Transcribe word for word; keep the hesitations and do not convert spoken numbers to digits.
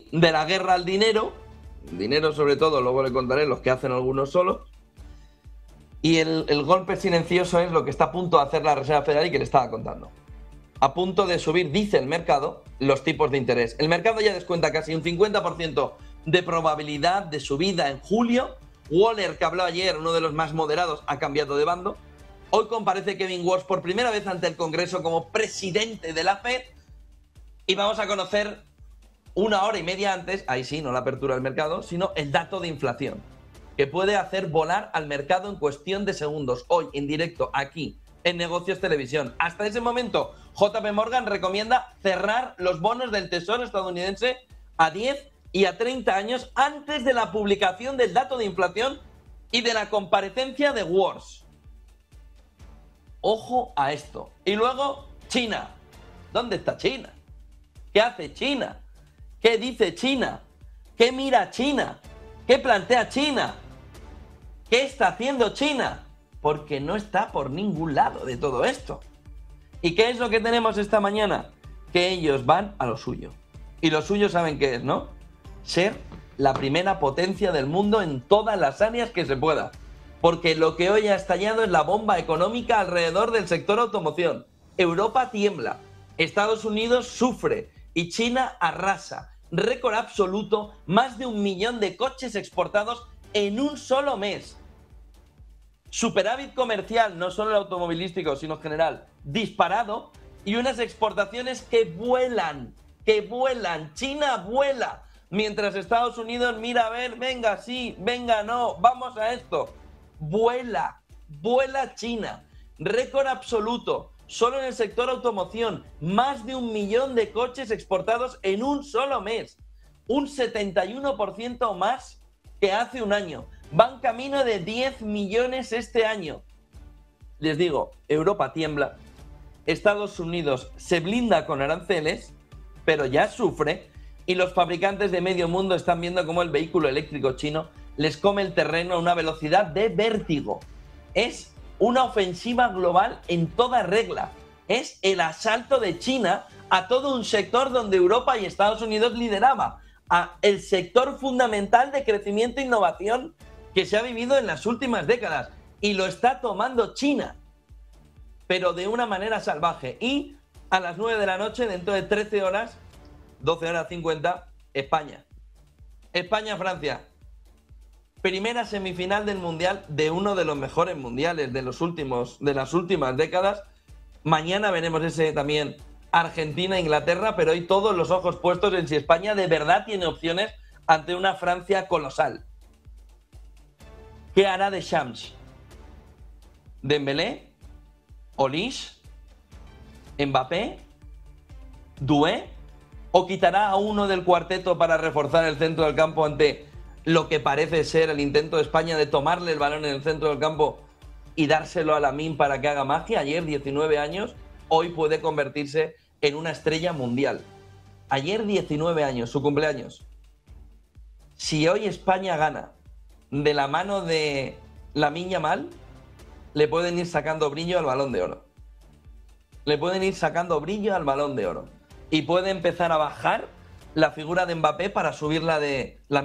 de la guerra al dinero, dinero sobre todo, luego le contaré los que hacen algunos solos, y el, el golpe silencioso es lo que está a punto de hacer la Reserva Federal y que le estaba contando. A punto de subir, dice el mercado, los tipos de interés. El mercado ya descuenta casi un cincuenta por ciento de probabilidad de subida en julio. Waller, que habló ayer, uno de los más moderados, ha cambiado de bando. Hoy comparece Kevin Warsh por primera vez ante el Congreso como presidente de la Fed. Y vamos a conocer una hora y media antes, ahí sí, no la apertura del mercado, sino el dato de inflación, que puede hacer volar al mercado en cuestión de segundos. Hoy, en directo, aquí, en Negocios Televisión. Hasta ese momento, J P Morgan recomienda cerrar los bonos del Tesoro estadounidense a diez y a treinta años antes de la publicación del dato de inflación y de la comparecencia de Warsh. Ojo a esto. Y luego, China. ¿Dónde está China? ¿Qué hace China? ¿Qué dice China? ¿Qué mira China? ¿Qué plantea China? ¿Qué está haciendo China? Porque no está por ningún lado de todo esto. ¿Y qué es lo que tenemos esta mañana? Que ellos van a lo suyo. Y lo suyo, ¿saben qué es, no? Ser la primera potencia del mundo en todas las áreas que se pueda. Porque lo que hoy ha estallado es la bomba económica alrededor del sector automoción. Europa tiembla, Estados Unidos sufre y China arrasa. Récord absoluto, más de un millón de coches exportados en un solo mes. Superávit comercial, no solo el automovilístico, sino en general, disparado, y unas exportaciones que vuelan, que vuelan. China vuela, mientras Estados Unidos mira a ver, venga, sí, venga, no, vamos a esto. Vuela, vuela China. Récord absoluto, solo en el sector automoción, más de un millón de coches exportados en un solo mes. Un setenta y uno por ciento más que hace un año. Van camino de diez millones este año. Les digo, Europa tiembla, Estados Unidos se blinda con aranceles, pero ya sufre, y los fabricantes de medio mundo están viendo cómo el vehículo eléctrico chino les come el terreno a una velocidad de vértigo. Es una ofensiva global en toda regla. Es el asalto de China a todo un sector donde Europa y Estados Unidos lideraba, a el sector fundamental de crecimiento e innovación que se ha vivido en las últimas décadas, y lo está tomando China, pero de una manera salvaje. Y a las nueve de la noche, dentro de trece horas, doce horas cincuenta, España. España-Francia. Primera semifinal del Mundial, de uno de los mejores mundiales de, los últimos, de las últimas décadas. Mañana veremos ese también Argentina-Inglaterra, pero hoy todos los ojos puestos en si España de verdad tiene opciones ante una Francia colosal. ¿Qué hará Deschamps? ¿Dembélé? ¿Olise? ¿Mbappé? ¿Doué? ¿O quitará a uno del cuarteto para reforzar el centro del campo ante lo que parece ser el intento de España de tomarle el balón en el centro del campo y dárselo a Lamine para que haga magia? Ayer, diecinueve años, hoy puede convertirse en una estrella mundial. Ayer, diecinueve años, su cumpleaños. Si hoy España gana de la mano de Lamine Yamal, le pueden ir sacando brillo al Balón de Oro. Le pueden ir sacando brillo al Balón de Oro. Y puede empezar a bajar la figura de Mbappé para subirla de Lamine.